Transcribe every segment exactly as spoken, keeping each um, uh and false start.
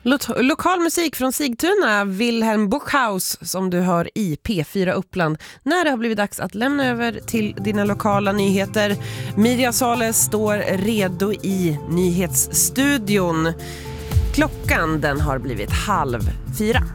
Lo- lokal musik från Sigtuna, Wilhelm Buchhaus, som du hör i P fyra Uppland. När det har blivit dags att lämna över till dina lokala nyheter. Mirja Sales står redo i nyhetsstudion. Klockan den har blivit halv fyra.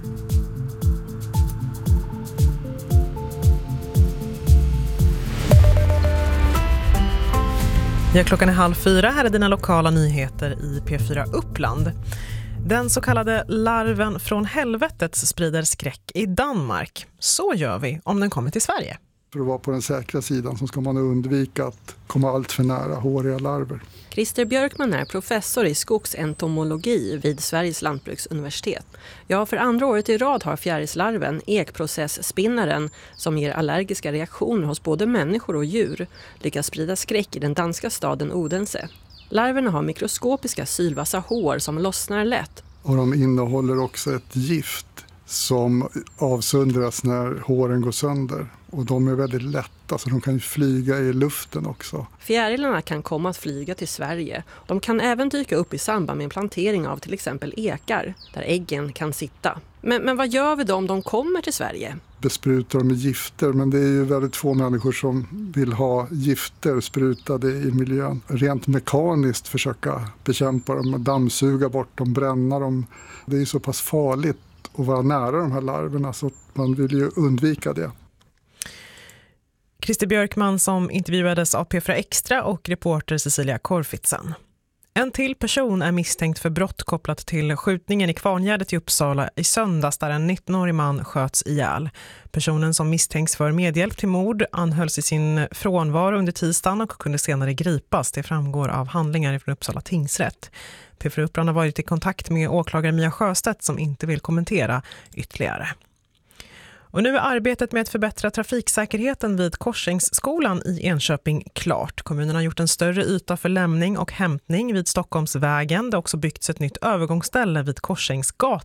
Ja, klockan är halv fyra. Här är dina lokala nyheter i P fyra Uppland. Den så kallade larven från helvetet sprider skräck i Danmark. Så gör vi om den kommer till Sverige. För att vara på den säkra sidan så ska man undvika att komma allt för nära håriga larver. Christer Björkman är professor i skogsentomologi vid Sveriges lantbruksuniversitet. Ja, för andra året i rad har fjärilslarven, ekprocessspinnaren, som ger allergiska reaktioner hos både människor och djur, lyckats sprida skräck i den danska staden Odense. Larverna har mikroskopiska sylvassa hår som lossnar lätt. Och de innehåller också ett gift som avsöndras när håren går sönder. Och de är väldigt lätta så de kan flyga i luften också. Fjärilarna kan komma att flyga till Sverige. De kan även dyka upp i samband med en plantering av till exempel ekar, där äggen kan sitta. Men, men vad gör vi då om de kommer till Sverige? Besprutar de med gifter, men det är ju väldigt få människor som vill ha gifter sprutade i miljön. Rent mekaniskt försöka bekämpa dem, dammsuga bort dem, bränna dem. Det är ju så pass farligt att vara nära de här larverna så man vill ju undvika det. Christer Björkman som intervjuades av P fyra Extra och reporter Cecilia Korfitsen. En till person är misstänkt för brott kopplat till skjutningen i Kvarngärdet i Uppsala i söndags där en nittonårig man sköts ihjäl. Personen som misstänks för medhjälp till mord anhölls i sin frånvaro under tisdagen och kunde senare gripas. Det framgår av handlingar från Uppsala tingsrätt. P fyra Uppland har varit i kontakt med åklagare Mia Sjöstedt som inte vill kommentera ytterligare. Och nu är arbetet med att förbättra trafiksäkerheten vid Korsängsskolan i Enköping klart. Kommunen har gjort en större yta för lämning och hämtning vid Stockholmsvägen. Det har också byggts ett nytt övergångsställe vid Korsängsgatan